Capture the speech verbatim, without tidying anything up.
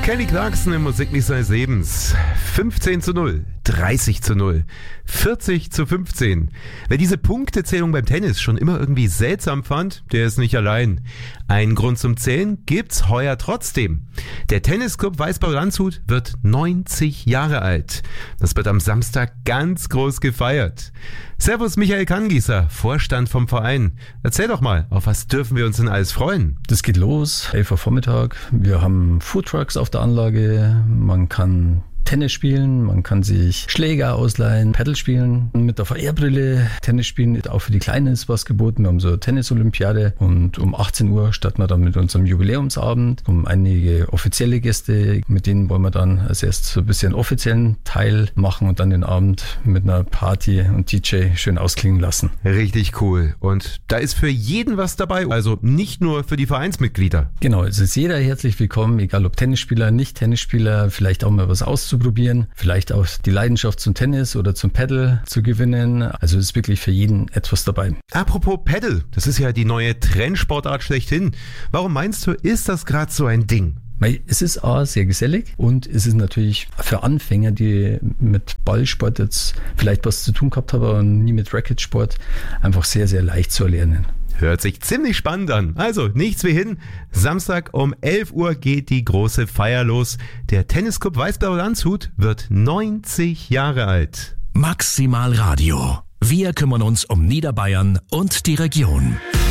Kelly Clarkson im Musikmix seines Lebens. fünfzehn zu null, dreißig zu null, vierzig zu fünfzehn. Wer diese Punktezählung beim Tennis schon immer irgendwie seltsam fand, der ist nicht allein. Einen Grund zum Zählen gibt's heuer trotzdem. Der Tennisclub Weißblau-Landshut wird neunzig Jahre alt. Das wird am Samstag ganz groß gefeiert. Servus Michael Kangießer, Vorstand vom Verein. Erzähl doch mal, auf was dürfen wir uns denn alles freuen? Das geht los, elf Uhr Vormittag. Wir haben Foodtrucks auf der Anlage. Man kann Tennis spielen, man kann sich Schläger ausleihen, Paddle spielen, mit der V R-Brille Tennis spielen. Auch für die Kleinen ist was geboten. Wir haben so eine Tennis-Olympiade und um achtzehn Uhr starten wir dann mit unserem Jubiläumsabend. Um einige offizielle Gäste, mit denen wollen wir dann als erst so ein bisschen offiziellen Teil machen und dann den Abend mit einer Party und D J schön ausklingen lassen. Richtig cool. Und da ist für jeden was dabei, also nicht nur für die Vereinsmitglieder. Genau, es ist jeder herzlich willkommen, egal ob Tennisspieler, nicht Tennisspieler, vielleicht auch mal was auszuprobieren. Probieren, vielleicht auch die Leidenschaft zum Tennis oder zum Paddle zu gewinnen. Also ist wirklich für jeden etwas dabei. Apropos Paddle, das ist ja die neue Trendsportart schlechthin. Warum meinst du, ist das gerade so ein Ding? Weil es ist A, sehr gesellig und es ist natürlich für Anfänger, die mit Ballsport jetzt vielleicht was zu tun gehabt haben und nie mit Racketsport, einfach sehr, sehr leicht zu erlernen. Hört sich ziemlich spannend an. Also nichts wie hin. Samstag um elf Uhr geht die große Feier los. Der Tennisclub Weißblau-Landshut wird neunzig Jahre alt. Maximal Radio. Wir kümmern uns um Niederbayern und die Region.